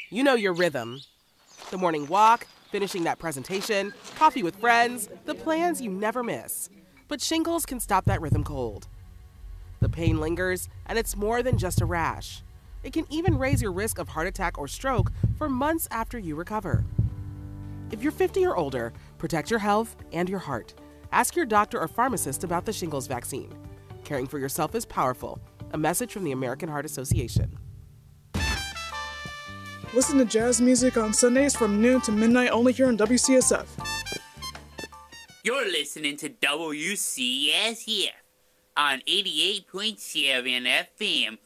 You know your rhythm. The morning walk, finishing that presentation, coffee with friends, the plans you never miss. But shingles can stop that rhythm cold. The pain lingers, and it's more than just a rash. It can even raise your risk of heart attack or stroke for months after you recover. If you're 50 or older, protect your health and your heart. Ask your doctor or pharmacist about the shingles vaccine. Caring for yourself is powerful. A message from the American Heart Association. Listen to jazz music on Sundays from noon to midnight only here on WCSF. You're listening to WCSF on 88.7 FM,